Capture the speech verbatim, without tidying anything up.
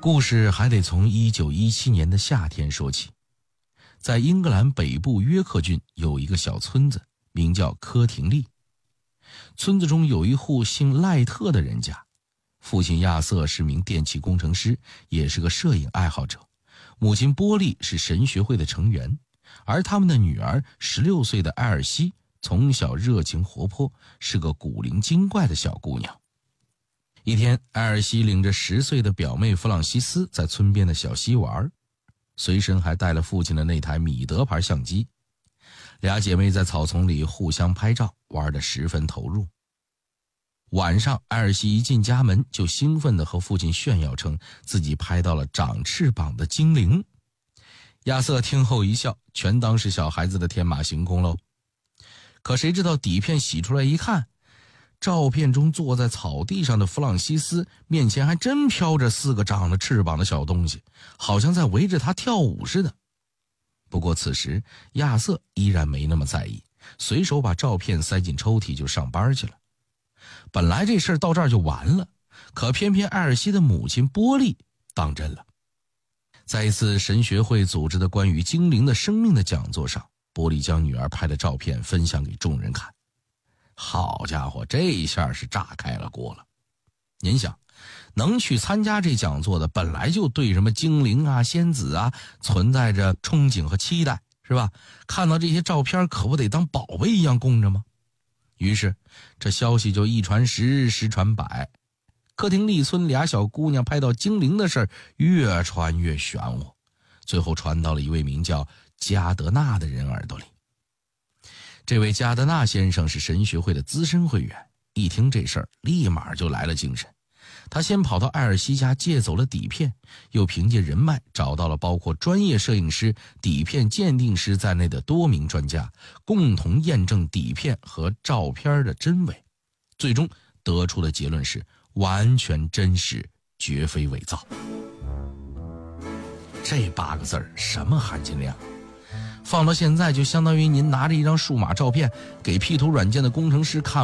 故事还得从一九一七年的夏天说起。在英格兰北部约克郡有一个小村子，名叫科廷利。村子中有一户姓赖特的人家，父亲亚瑟是名电气工程师，也是个摄影爱好者，母亲波莉是神学会的成员，而他们的女儿十六岁的艾尔西从小热情活泼，是个古灵精怪的小姑娘。一天，艾尔西领着十岁的表妹弗朗西斯在村边的小溪玩，随身还带了父亲的那台米德牌相机。俩姐妹在草丛里互相拍照，玩得十分投入。晚上，艾尔西一进家门就兴奋地和父亲炫耀称自己拍到了长翅膀的精灵。亚瑟听后一笑，全当是小孩子的天马行空喽。可谁知道底片洗出来一看，照片中坐在草地上的弗朗西斯面前还真飘着四个长了翅膀的小东西，好像在围着他跳舞似的。不过此时亚瑟依然没那么在意，随手把照片塞进抽屉就上班去了。本来这事儿到这儿就完了，可偏偏艾尔西的母亲波莉当真了。在一次神学会组织的关于精灵的生命的讲座上，波莉将女儿拍的照片分享给众人看。好家伙，这一下是炸开了锅了。您想，能去参加这讲座的本来就对什么精灵啊仙子啊存在着憧憬和期待，是吧？看到这些照片可不得当宝贝一样供着吗？于是这消息就一传十，十传百，科廷利村俩小姑娘拍到精灵的事越传越玄乎，最后传到了一位名叫加德纳的人耳朵里。这位加德纳先生是神学会的资深会员，一听这事儿立马就来了精神。他先跑到艾尔西家借走了底片，又凭借人脉找到了包括专业摄影师、底片鉴定师在内的多名专家，共同验证底片和照片的真伪。最终得出的结论是完全真实，绝非伪造。这八个字儿什么含金量？放到现在就相当于您拿着一张数码照片给 P 图软件的工程师看